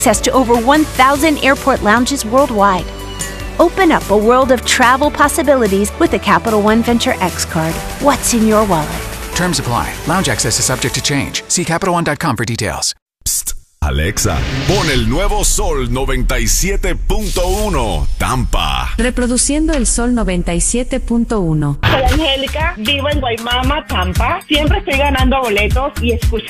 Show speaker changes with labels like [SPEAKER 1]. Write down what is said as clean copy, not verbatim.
[SPEAKER 1] access to over 1,000 airport lounges worldwide. Open up a world of travel possibilities with the Capital One Venture X card. What's in your wallet?
[SPEAKER 2] Terms apply. Lounge access is subject to change. See CapitalOne.com for details.
[SPEAKER 3] Psst, Alexa, pon el nuevo Sol 97.1, Tampa.
[SPEAKER 4] Reproduciendo el Sol 97.1.
[SPEAKER 5] Soy Angélica, vivo en Guaymama, Tampa. Siempre estoy ganando boletos y escuchando